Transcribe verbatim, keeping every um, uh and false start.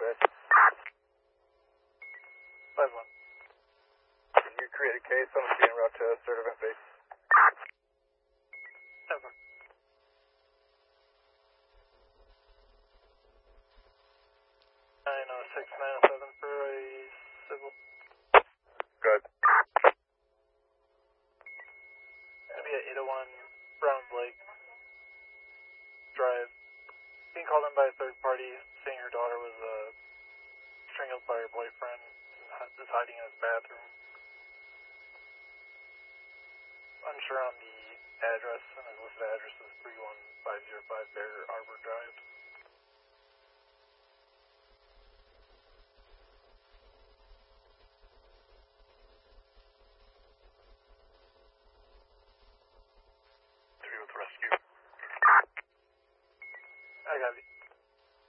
Bay. five one. Can you create a case on the scene route to third event base? seven. nine oh six nine seven for a civil. Good. Gonna be at eight oh one Browns Lake Drive. Being called in by a third party saying her daughter was uh, strangled by her boyfriend and is hiding in his bathroom. Unsure on the address, and his listed address is three one five zero five Bear Arbor Drive.